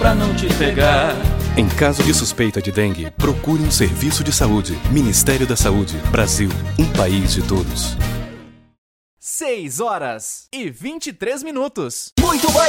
pra não te pegar. Em caso de suspeita de dengue, procure um serviço de saúde. Ministério da Saúde, Brasil, um país de todos. 6 horas e 23 minutos. Muito bem.